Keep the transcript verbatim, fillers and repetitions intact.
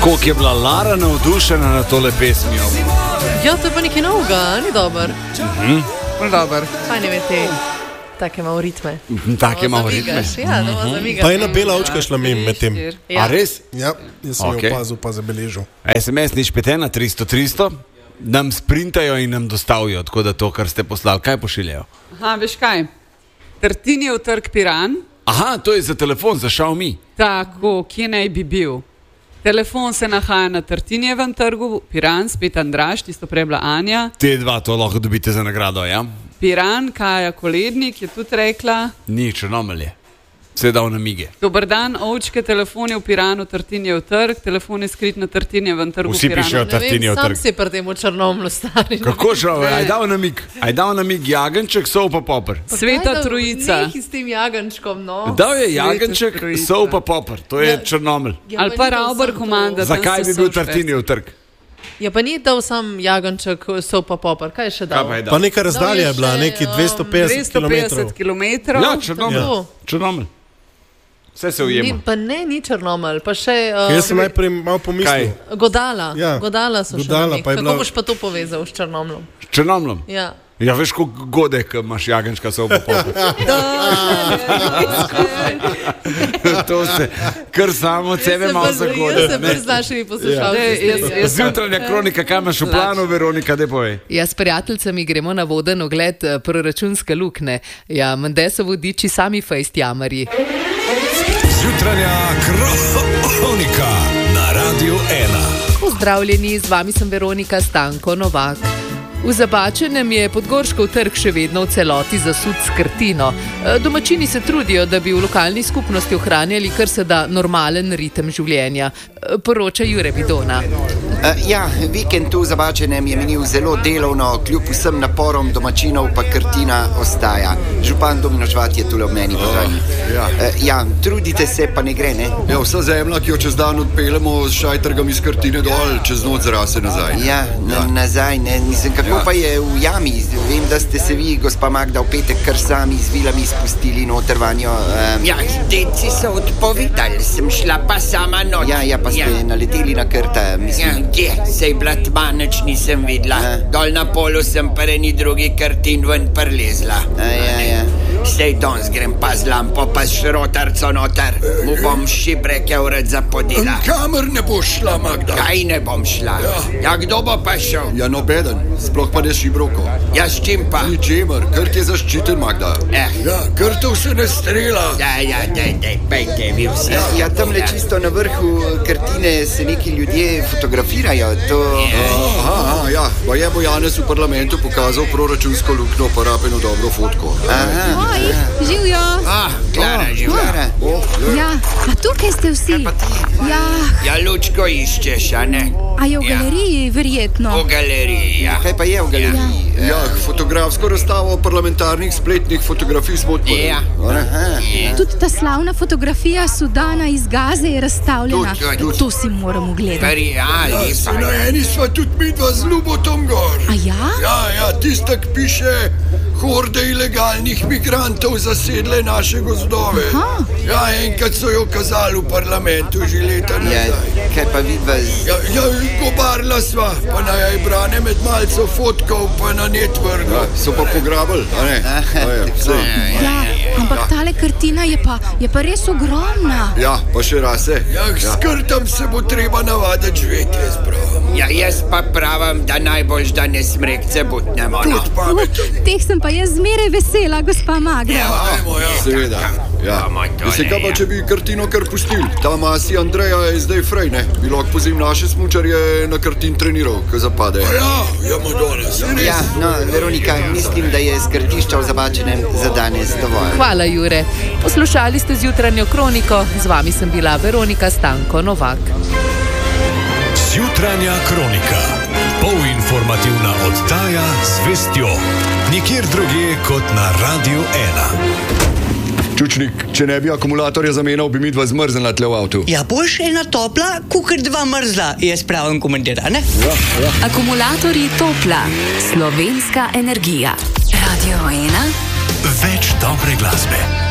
Koliko je bila Lara navdušena na tole pesmijo. Ja, to je pa nekaj novega, ni dober. Mhm. Dober. Fajn je te take malo ritme. Take malo ritme. Ja, no, zamigaš. Pa ena bela očka šla mimo med tem. A res? Ja, jaz sem Okay. jo opazil, pa zabeležil. es em es nič pet ena tristo tristo nam sprintajo in nam dostavijo, tako da to, kar ste poslali, kaj pošiljajo? Aha, veš kaj? Tartinijev trg Piran. Aha, to je za telefon, za Xiaomi. Tako, kje naj bi bil? Telefon se nahaja na Tartinijevem trgu, Piran, spet Andraž, tisto prej bila Anja. Te dva to lahko dobite za nagrado, ja? Piran, Kaja Kolednik je tudi rekla. Ni Črnomelj je. Se je dal namige. Dober dan, ovčke, telefon je v Piranu, Tartinijev trg, telefon je skrit na Tartinijevem trgu. Vsi Piranu. pišejo Tartinijev trg. Sam si pri tem v Črnomlju stari. Kako šel? Aj dal namig. Aj dal namig Jagenček, sol pa popr. Sveta Trojica. Nekaj s tem jagančkom, no. Dal je Jagenček, sol pa popr. To je Črnomelj. Ja, Ali pa Rauber komanda. Zakaj bi bil Tartinijev trg? Ja, pa ni dal sam jaganček, so pa popr. Kaj je še dal? Kaj pa je dal? Pa neka razdalja je bila, še, neki dvesto um, petdeset kilometrov. kilometrov. Ja, Črnomelj. Ja. Črnomelj. Vse se Ni, ujema. pa ne, ni Črnomelj, pa še uh, Jaz sem najprej malo pomislil. Godala. Ja. Godala so Godala, še pa je Kako bila- boš pa to povezal s Črnomljem? Črnomljem. Ja. Ja, veš, koliko godek imaš Jagenčka, sol pa popr. To se kar samo od sebe malo zagode. Jaz se brz z našimi poslušalci. Zjutranja kronika, kaj imaš v planu, Veronika, daj povej. Ja, s prijateljicami gremo na voden ogled eh, proračunske lukne. Ja, mende so vodiči sami fejst jamarji. Jutranja kronika na Radiu ena. Pozdravljeni, z vami sem Veronika Stanko Novak. V Zabačenem je Podgorškov trg še vedno v celoti zasut s krtino. E, Domačini se trudijo, da bi v lokalni skupnosti ohranjali kar se da normalen ritem življenja. E, Poroča Jure Vidona. Uh, ja, vikend v Zabačenem je minil zelo delovno, kljub vsem naporom domačinov pa krtina ostaja. Župan Domino Žvat je tule ob meni. ja. Uh, ja, trudite se, pa ne gre, ne? Ja, vsa zemlja, ki jo čez dan odpeljemo s šajtrgom iz Krtine dol, čez noč zrase nazaj. Ja, na, nazaj, ne, mislim, kako Ja. pa je v jami. Vem, da ste se vi, gospa Magda, v petek kar sami z vilami spustili noter vanjo. Um, Ja, deci so odpovedali, sem šla pa sama noč. ja, ja, pa ste Ja. naleteli na krta, Ja, mislim. kje? Sej bila tma, nič nisem videla. Ja. Dol na polu sem pa eni drugi krtin ven prelezla. A, ja, ja. Sej danes grem pa z lampo, pa s šrotarco noter. Mu bom šibreke ured zapodila. Kamer ne boš šla, Magda? Kaj ne bom šla? Ja, kdo bo pa šel? Ja, nobeden, sploh pa ne šibroko. Ja, s čim pa? Ničemer, Krt je zaščiten, Magda. Eh. Ja, Krtov se ne strela. Ja, ja, dej, dej, pejte vi vsi. Ja, ja, tamle čisto na vrhu krtine se neki ljudje fotografirajo. To... Aha, aha, ja, pa je bo Janez v parlamentu pokazal proračunsko luknjo, pa rabeno dobro fotko. Aha. Oj, živijo. Ah, Klara, Oh, živa. Klara. Oh, Ja, a tukaj ste vsi. Ja, Ja, lučko iščeš, a ne? a je v Ja. galeriji verjetno. V galeriji, ja. Kaj pa je v galeriji? ja, fotografsko razstavo parlamentarnih spletnih fotografij smo odprli. Ja. A ne? Ja. Tudi ta slavna fotografija Sudana iz Gaze je razstavljena. Tudi, tudi. To si moramo gledati. Kari, ali Se pa na eni sva tudi midva z Ljubotom gor. A ja? Ja, ja, tista, ki piše, horde ilegalnih migrantov zasedle naše gozdove. Aha. Ja, enkrat so jo kazali v parlamentu že leta Ja, nazaj. kaj pa vidva z... Ja, ja, gobarla sva, pa na jaj brane med malco fotkov, pa na netvrgu. Ja, so pa pograbili, a ne? A je, vse. Ja, ampak tale kartina je pa, je pa res ogromna. Ja, pa še rase. Ja, s krtom se bo treba navaditi živeti, jaz pravim. Ja, jaz pa pravim, da najbolj, da ne smrekce butnemo. No. Tudi pameten. Teh sem pa jaz zmeraj vesela, gospa Magda. Ajmo, ja. Seveda. Ja. Mislim, kaj pa, če bi kartino kar pustili? Ta masi Andreja je zdaj frej, ne? Bi lahko pozim naše smučarje na kartin treniral, ko zapade. Ja, ja, Madonna, se res. Ja, no, Veronika, mislim, da je skrtišča v Zabačenem za danes dovolj. Hvala, Jure. Poslušali ste zjutranjo kroniko, z vami sem bila Veronika Stanko Novak. Jutranja kronika. Polinformativna oddaja z vestjo. Nikjer drugje kot na Radiu ena. Čučnik, če ne bi akumulatorja zamenjal, bi midva zmrznila tle v avtu. Ja, boš ena topla, kukar dva mrzla, jaz pravim komandir, a ne? Ja, ja. Akumulatorji Topla, slovenska energija. Radio ena. Več dobre glasbe.